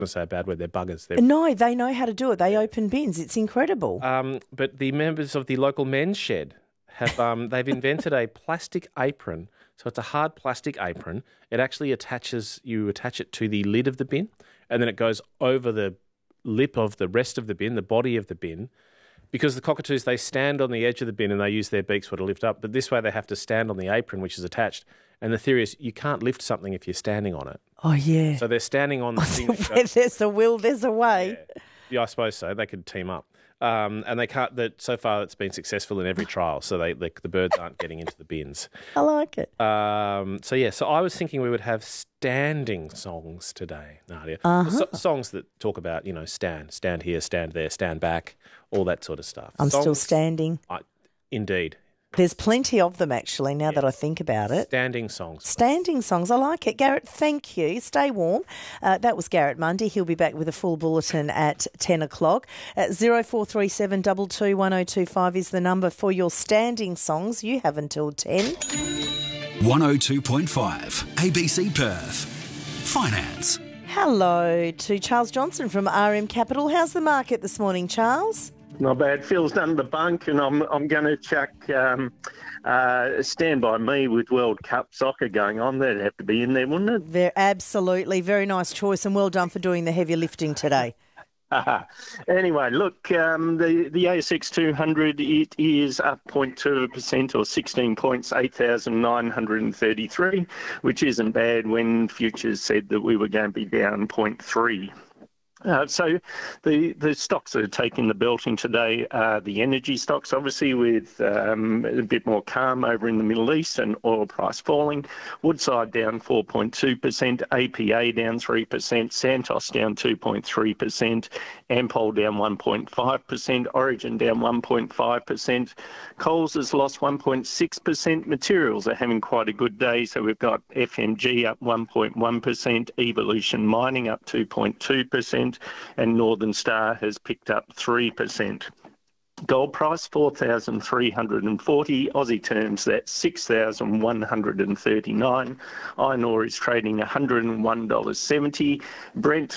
to say a bad word, they're buggers. No, they know how to do it. They open bins. It's incredible. But the members of the local men's shed have they've invented a plastic apron. So it's a hard plastic apron. It actually you attach it to the lid of the bin, and then it goes over the lip of the rest of the bin, the body of the bin. Because the cockatoos, they stand on the edge of the bin and they use their beaks to lift up. But this way they have to stand on the apron, which is attached. And the theory is you can't lift something if you're standing on it. Oh, yeah. So they're standing on the thing. Where there's a will, there's a way. Yeah, I suppose so. They could team up. And they can't. So far, it's been successful in every trial. So the birds aren't getting into the bins. I like it. So I was thinking we would have standing songs today, Nadia. Songs that talk about, stand here, stand there, stand back, all that sort of stuff. I'm still standing. Indeed. There's plenty of them, actually, now that I think about it. Standing songs. Standing songs. I like it. Garrett, thank you. Stay warm. That was Garrett Mundy. He'll be back with a full bulletin at 10 o'clock. 0437 22 1025 is the number for your standing songs. You have until 10. 102.5 ABC Perth. Finance. Hello to Charles Johnson from RM Capital. How's the market this morning, Charles? Not bad. Phil's done the bunk, and I'm going to chuck Stand By Me with World Cup soccer going on. That'd have to be in there, wouldn't it? Absolutely. Very nice choice, and well done for doing the heavy lifting today. Anyway, look, the ASX 200, it is up 0.2% or 16 points, 8,933, which isn't bad when futures said that we were going to be down 0.3. So the stocks that are taking the belting today are the energy stocks, obviously, with a bit more calm over in the Middle East and oil price falling. Woodside down 4.2%, APA down 3%, Santos down 2.3%, Ampol down 1.5%, Origin down 1.5%, Coles has lost 1.6%, Materials are having quite a good day, so we've got FMG up 1.1%, Evolution Mining up 2.2%, and Northern Star has picked up 3%. Gold price 4,340 Aussie terms, that's 6,139. Iron ore is trading $101.70. Brent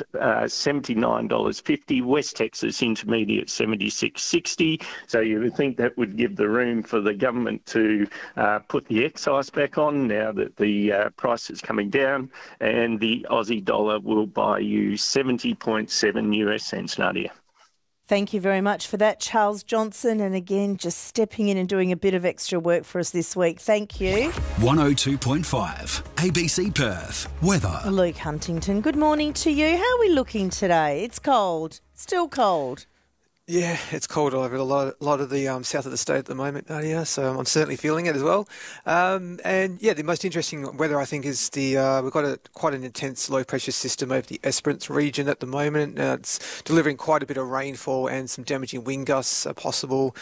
$79.50. West Texas Intermediate 76.60. So you would think that would give the room for the government to put the excise back on now that the price is coming down, and the Aussie dollar will buy you 70.7 US cents, Nadia. Thank you very much for that, Charles Johnson. And again, just stepping in and doing a bit of extra work for us this week. Thank you. 102.5 ABC Perth. Weather. Luke Huntington, good morning to you. How are we looking today? It's cold. Still cold. Yeah, it's cold all over a lot of the south of the state at the moment, Nadia, so I'm certainly feeling it as well. And yeah, the most interesting weather, I think, is we've got quite an intense low-pressure system over the Esperance region at the moment. It's delivering quite a bit of rainfall, and some damaging wind gusts are possible.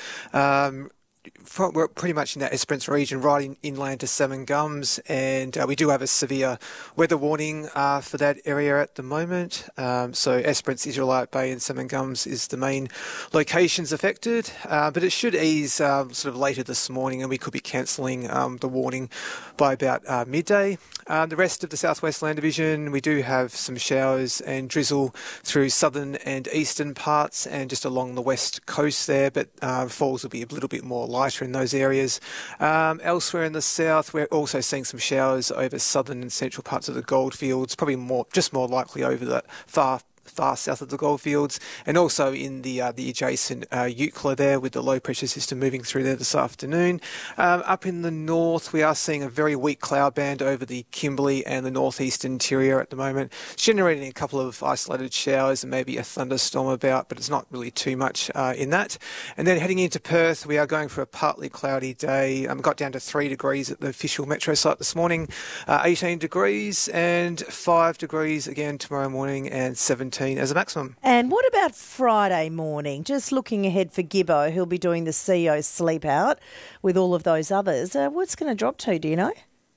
We're pretty much in that Esperance region, right inland to Salmon Gums, and we do have a severe weather warning for that area at the moment. So Esperance, Israelite Bay and Salmon Gums is the main locations affected, but it should ease sort of later this morning, and we could be cancelling the warning by about midday. The rest of the Southwest Land Division, we do have some showers and drizzle through southern and eastern parts and just along the west coast there, but falls will be a little bit more lighter in those areas. Elsewhere in the south, we're also seeing some showers over southern and central parts of the goldfields, probably more likely over the far south of the goldfields, and also in the adjacent Eucla there, with the low pressure system moving through there this afternoon. Up in the north, we are seeing a very weak cloud band over the Kimberley and the northeast interior at the moment. It's generating a couple of isolated showers and maybe a thunderstorm about, but it's not really too much in that. And then heading into Perth, we are going for a partly cloudy day. Got down to 3 degrees at the official metro site this morning, 18 degrees and 5 degrees again tomorrow morning, and 17 as a maximum. And what about Friday morning? Just looking ahead for Gibbo, who'll be doing the CEO sleep out with all of those others. What's going to drop to, do you know?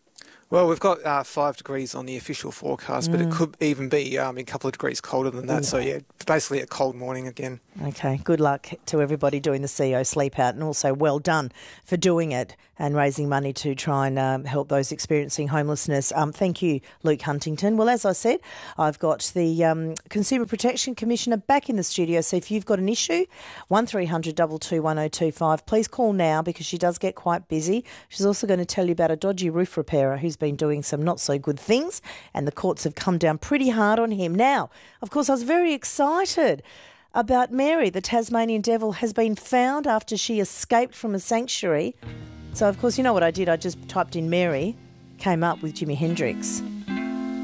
Well, we've got 5 degrees on the official forecast, but it could even be a couple of degrees colder than that. So, yeah, basically a cold morning again. Okay, good luck to everybody doing the CEO sleep out, and also well done for doing it and raising money to try and help those experiencing homelessness. Thank you, Luke Huntington. Well, as I said, I've got the Consumer Protection Commissioner back in the studio, so if you've got an issue, 1300 22 1025, please call now because she does get quite busy. She's also going to tell you about a dodgy roof repairer who's been doing some not so good things, and the courts have come down pretty hard on him. Now, of course, I was very excited about Mary. The Tasmanian devil has been found after she escaped from a sanctuary. So, of course, you know what I did? I just typed in Mary, came up with Jimi Hendrix.